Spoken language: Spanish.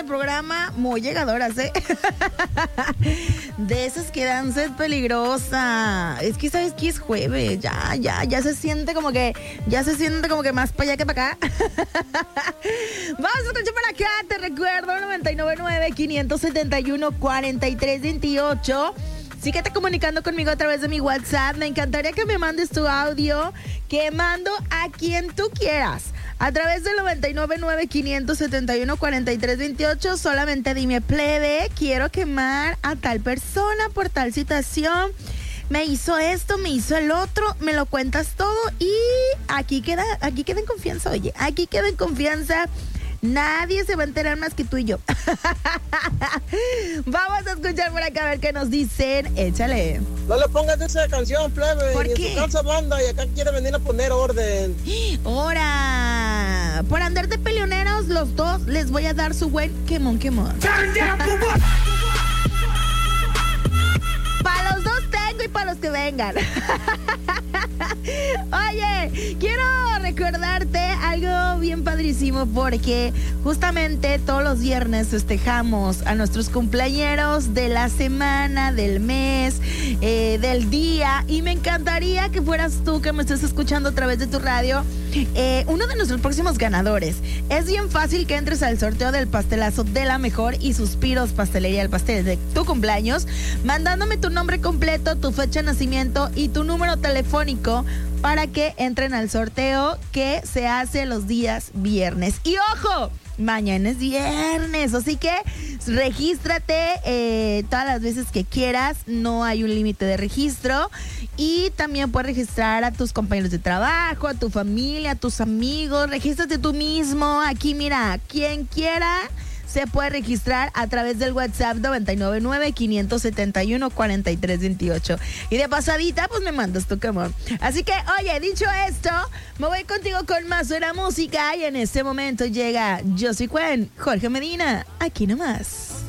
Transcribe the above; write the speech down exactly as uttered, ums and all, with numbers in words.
el programa, muy llegadoras, ¿eh? De esas que dan sed peligrosa. Es que sabes que es jueves, ya, ya, ya se siente como que, ya se siente como que más para allá que para acá. Vamos a escuchar para acá, te recuerdo, noventa y nueve nueve, quinientos setenta y uno, cuarenta y tres veintiocho. Síguete comunicando conmigo a través de mi WhatsApp. Me encantaría que me mandes tu audio, que mando a quien tú quieras. A través del noventa y nueve nueve, quinientos setenta y uno, cuarenta y tres veintiocho. Solamente dime, plebe, quiero quemar a tal persona por tal situación. Me hizo esto, me hizo el otro, me lo cuentas todo y aquí queda, aquí queda en confianza, oye, aquí queda en confianza. Nadie se va a enterar más que tú y yo. Vamos a escuchar por acá a ver qué nos dicen. Échale. No le pongas esa canción, plebe. ¿Por y qué? En su casa banda y acá quiere venir a poner orden. ¡Hora! Por andar de peleoneros, los dos les voy a dar su buen quemón, quemón. Para los dos tengo y para los que vengan. Oye, quiero recordarte algo bien padrísimo porque justamente todos los viernes festejamos a nuestros cumpleañeros de la semana, del mes, eh, del día, y me encantaría que fueras tú que me estés escuchando a través de tu radio, eh, uno de nuestros próximos ganadores. Es bien fácil que entres al sorteo del pastelazo de La Mejor y Suspiros Pastelería, el pastel de tu cumpleaños, mandándome tu nombre completo, tu fecha de nacimiento y tu número telefónico para que entren al sorteo que se hace los días viernes. Y ojo, mañana es viernes, así que regístrate eh, todas las veces que quieras, no hay un límite de registro. Y también puedes registrar a tus compañeros de trabajo, a tu familia, a tus amigos. Regístrate tú mismo. Aquí, mira, quien quiera se puede registrar a través del WhatsApp noventa y nueve nueve, quinientos setenta y uno, cuarenta y tres veintiocho. Y de pasadita, pues me mandas tu quemón. Así que, oye, dicho esto, me voy contigo con más buena música. Y en este momento llega Josie Cuen, Jorge Medina, aquí nomás.